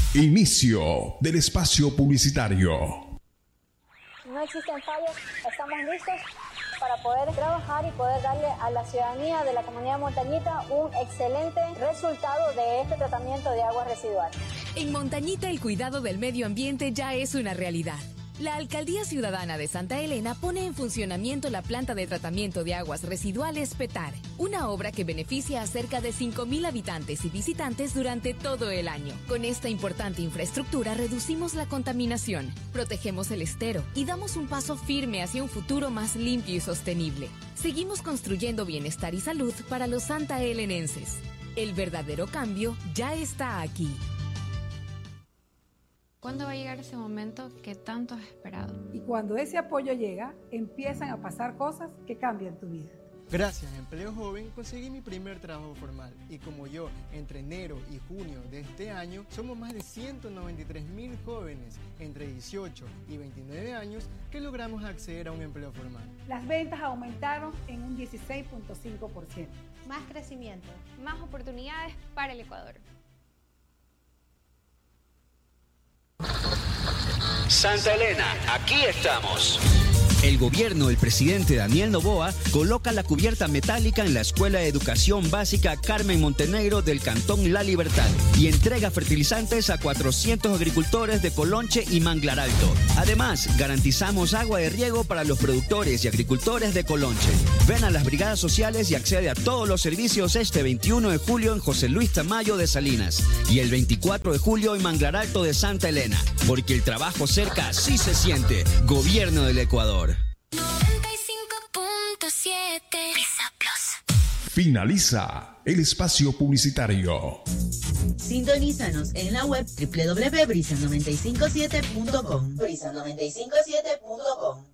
Inicio del espacio publicitario. No existen fallos, estamos listos para poder trabajar y poder darle a la ciudadanía de la comunidad Montañita un excelente resultado de este tratamiento de aguas residuales. En Montañita el cuidado del medio ambiente ya es una realidad. La Alcaldía Ciudadana de Santa Elena pone en funcionamiento la planta de tratamiento de aguas residuales PETAR, una obra que beneficia a cerca de 5,000 habitantes y visitantes durante todo el año. Con esta importante infraestructura reducimos la contaminación, protegemos el estero y damos un paso firme hacia un futuro más limpio y sostenible. Seguimos construyendo bienestar y salud para los santaelenenses. El verdadero cambio ya está aquí. ¿Cuándo va a llegar ese momento que tanto has esperado? Y cuando ese apoyo llega, empiezan a pasar cosas que cambian tu vida. Gracias a Empleo Joven conseguí mi primer trabajo formal y como yo, entre enero y junio de este año, somos más de 193,000 jóvenes entre 18 y 29 años que logramos acceder a un empleo formal. Las ventas aumentaron en un 16.5%. Más crecimiento, más oportunidades para el Ecuador. Santa Elena, aquí estamos. El gobierno del presidente Daniel Noboa coloca la cubierta metálica en la Escuela de Educación Básica Carmen Montenegro del Cantón La Libertad y entrega fertilizantes a 400 agricultores de Colonche y Manglar Alto. Además, garantizamos agua de riego para los productores y agricultores de Colonche. Ven a las brigadas sociales y accede a todos los servicios este 21 de julio en José Luis Tamayo de Salinas y el 24 de julio en Manglar Alto de Santa Elena, porque el trabajo cerca sí se siente. Gobierno del Ecuador. 95.7 Brisa Plus. Finaliza el espacio publicitario. Sintonízanos en la web www.brisa957.com. Brisa957.com.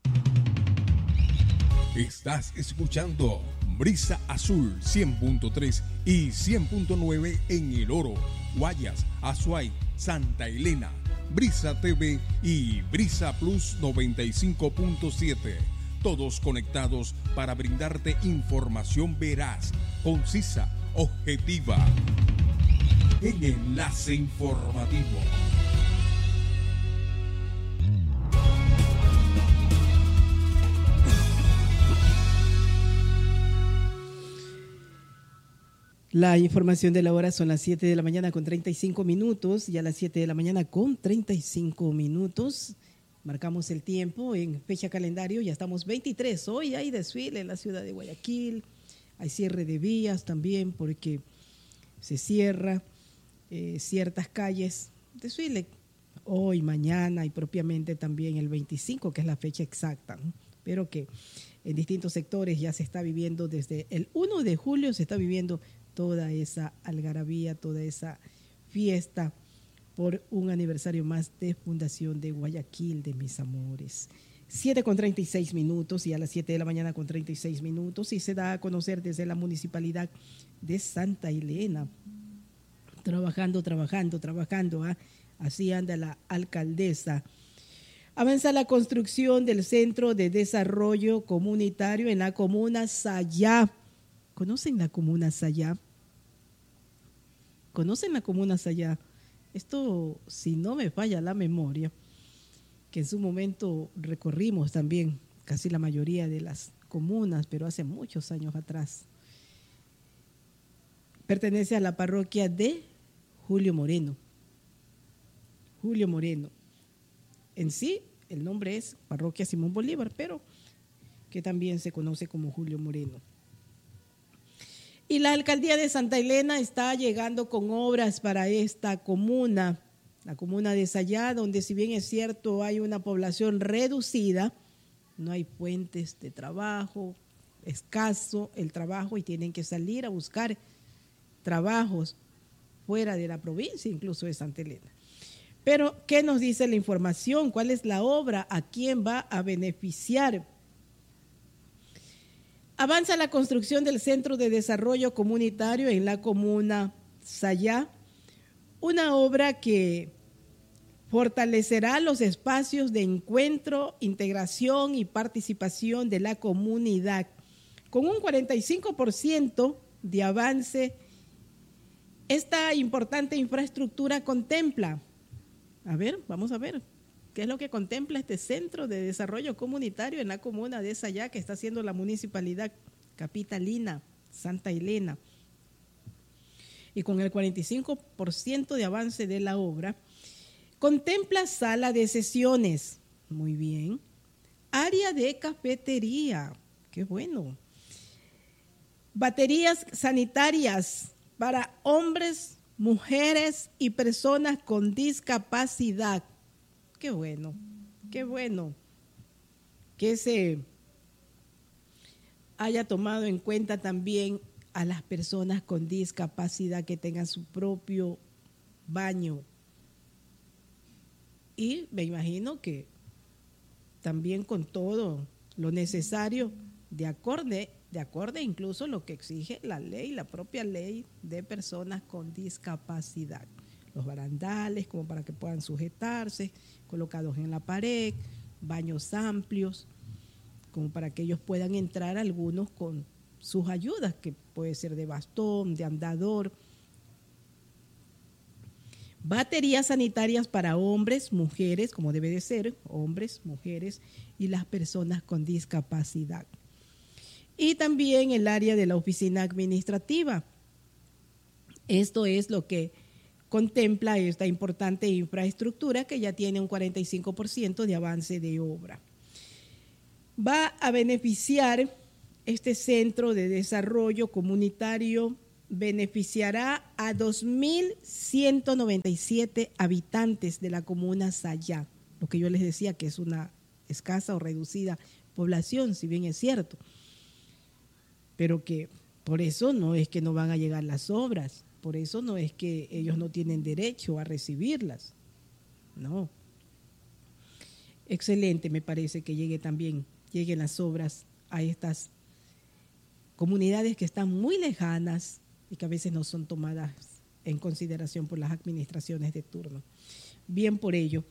Estás escuchando Brisa Azul 100.3 y 100.9 en El Oro, Guayas, Azuay, Santa Elena, Brisa TV y Brisa Plus 95.7. Todos conectados para brindarte información veraz, concisa, objetiva. En Enlace Informativo. La información de la hora son las 7 de la mañana con 35 minutos y a las 7 de la mañana con 35 minutos marcamos el tiempo en fecha calendario, ya estamos 23. Hoy hay desfile en la ciudad de Guayaquil, hay cierre de vías también porque se cierra ciertas calles, desfile hoy, mañana y propiamente también el 25, que es la fecha exacta, ¿no? Pero que en distintos sectores ya se está viviendo desde el 1 de julio, se está viviendo toda esa algarabía, toda esa fiesta por un aniversario más de Fundación de Guayaquil de Mis Amores. 7 con 36 minutos y a las 7 de la mañana con 36 minutos y se da a conocer desde la Municipalidad de Santa Elena. Trabajando. Así anda la alcaldesa. Avanza la construcción del Centro de Desarrollo Comunitario en la comuna Sayá. ¿Conocen la comuna Sayá? Esto, si no me falla la memoria, que en su momento recorrimos también casi la mayoría de las comunas, pero hace muchos años atrás. Pertenece a la parroquia de Julio Moreno. En sí, el nombre es Parroquia Simón Bolívar, pero que también se conoce como Julio Moreno. Y la alcaldía de Santa Elena está llegando con obras para esta comuna, la comuna de Sayá, donde si bien es cierto hay una población reducida, no hay fuentes de trabajo, escaso el trabajo y tienen que salir a buscar trabajos fuera de la provincia, incluso de Santa Elena. Pero, ¿qué nos dice la información? ¿Cuál es la obra? ¿A quién va a beneficiar? Avanza la construcción del Centro de Desarrollo Comunitario en la comuna Sayá, una obra que fortalecerá los espacios de encuentro, integración y participación de la comunidad, con un 45% de avance esta importante infraestructura contempla, vamos a ver, ¿qué es lo que contempla este Centro de Desarrollo Comunitario en la comuna de Sayá que está haciendo la municipalidad capitalina, Santa Elena? Y con el 45% de avance de la obra, contempla sala de sesiones, muy bien, área de cafetería, qué bueno, baterías sanitarias para hombres, mujeres y personas con discapacidad. Qué bueno que se haya tomado en cuenta también a las personas con discapacidad que tengan su propio baño. Y me imagino que también con todo lo necesario de acorde incluso lo que exige la ley, la propia ley de personas con discapacidad. Los barandales como para que puedan sujetarse, colocados en la pared, baños amplios, como para que ellos puedan entrar algunos con sus ayudas, que puede ser de bastón, de andador. Baterías sanitarias para hombres, mujeres, como debe de ser, hombres, mujeres y las personas con discapacidad. Y también el área de la oficina administrativa. Esto es lo que contempla esta importante infraestructura que ya tiene un 45% de avance de obra. Va a beneficiar este centro de desarrollo comunitario, beneficiará a 2.197 habitantes de la comuna Sayá, lo que yo les decía que es una escasa o reducida población, si bien es cierto, pero que por eso no es que no van a llegar las obras, por eso no es que ellos no tienen derecho a recibirlas, no. Excelente, me parece que lleguen las obras a estas comunidades que están muy lejanas y que a veces no son tomadas en consideración por las administraciones de turno. Bien por ello.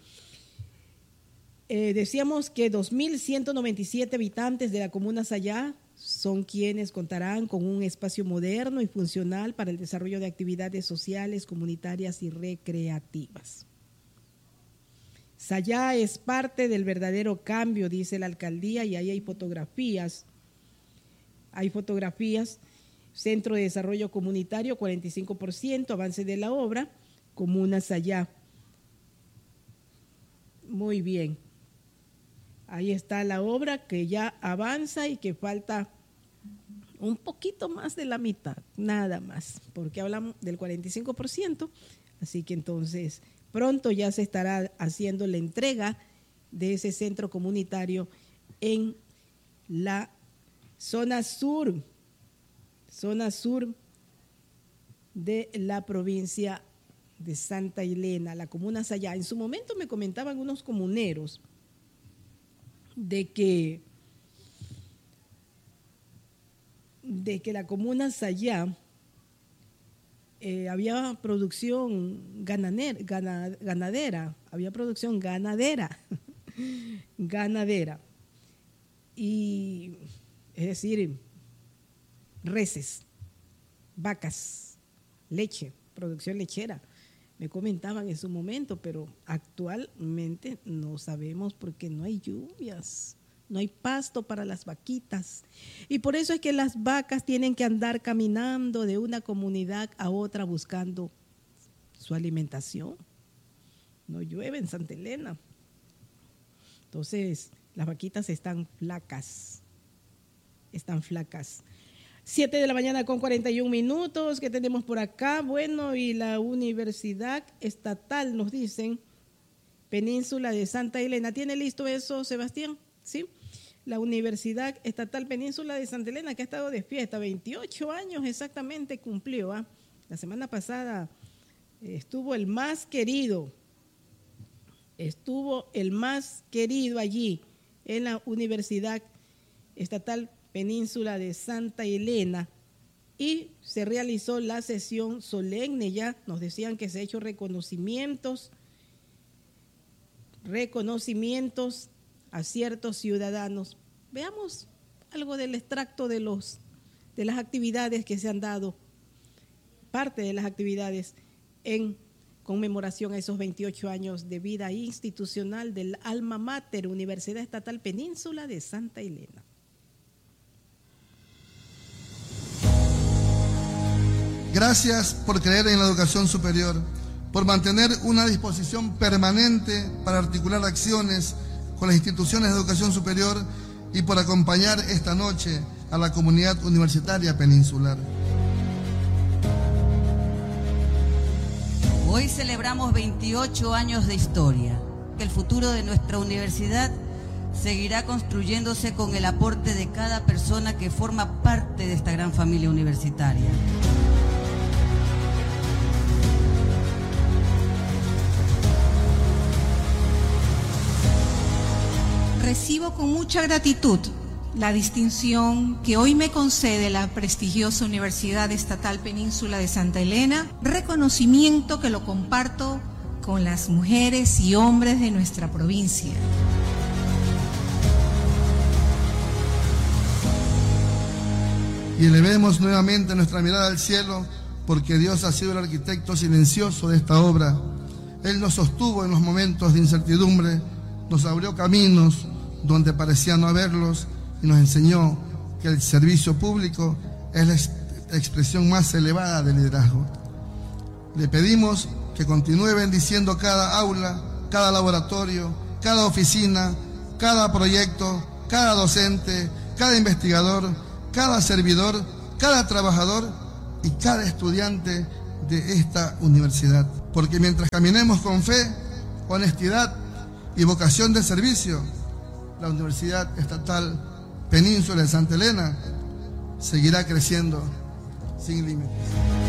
Decíamos que 2.197 habitantes de la comuna Sayá son quienes contarán con un espacio moderno y funcional para el desarrollo de actividades sociales, comunitarias y recreativas. Sayá es parte del verdadero cambio, dice la alcaldía, y ahí hay fotografías. Centro de Desarrollo Comunitario, 45%, avance de la obra, comuna Sayá. Muy bien. Ahí está la obra que ya avanza y que falta un poquito más de la mitad, nada más, porque hablamos del 45%, así que entonces pronto ya se estará haciendo la entrega de ese centro comunitario en la zona sur de la provincia de Santa Elena, la comuna Sayá. En su momento me comentaban unos comuneros de que la comuna Sayá había producción ganadera, y es decir, reses, vacas, leche, producción lechera. Me comentaban en su momento, pero actualmente no sabemos porque no hay lluvias, no hay pasto para las vaquitas. Y por eso es que las vacas tienen que andar caminando de una comunidad a otra buscando su alimentación. No llueve en Santa Elena. Entonces, las vaquitas están flacas. 7 de la mañana con 41 minutos, ¿qué tenemos por acá? Bueno, y la Universidad Estatal, nos dicen, Península de Santa Elena. ¿Tiene listo eso, Sebastián? Sí. La Universidad Estatal Península de Santa Elena, que ha estado de fiesta, 28 años exactamente cumplió. La semana pasada estuvo el más querido allí en la Universidad Estatal Península de Santa Elena, y se realizó la sesión solemne. Ya nos decían que se ha hecho reconocimientos a ciertos ciudadanos. Veamos algo del extracto de las actividades que se han dado parte de las actividades en conmemoración a esos 28 años de vida institucional del Alma Mater, Universidad Estatal Península de Santa Elena. Gracias por creer en la educación superior, por mantener una disposición permanente para articular acciones con las instituciones de educación superior y por acompañar esta noche a la comunidad universitaria peninsular. Hoy celebramos 28 años de historia. El futuro de nuestra universidad seguirá construyéndose con el aporte de cada persona que forma parte de esta gran familia universitaria. Recibo con mucha gratitud la distinción que hoy me concede la prestigiosa Universidad Estatal Península de Santa Elena, reconocimiento que lo comparto con las mujeres y hombres de nuestra provincia. Y elevemos nuevamente nuestra mirada al cielo, porque Dios ha sido el arquitecto silencioso de esta obra. Él nos sostuvo en los momentos de incertidumbre, nos abrió caminos donde parecía no haberlos, y nos enseñó que el servicio público es la expresión más elevada del liderazgo. Le pedimos que continúe bendiciendo cada aula, cada laboratorio, cada oficina, cada proyecto, cada docente, cada investigador, cada servidor, cada trabajador y cada estudiante de esta universidad. Porque mientras caminemos con fe, honestidad y vocación de servicio, la Universidad Estatal Península de Santa Elena seguirá creciendo sin límites.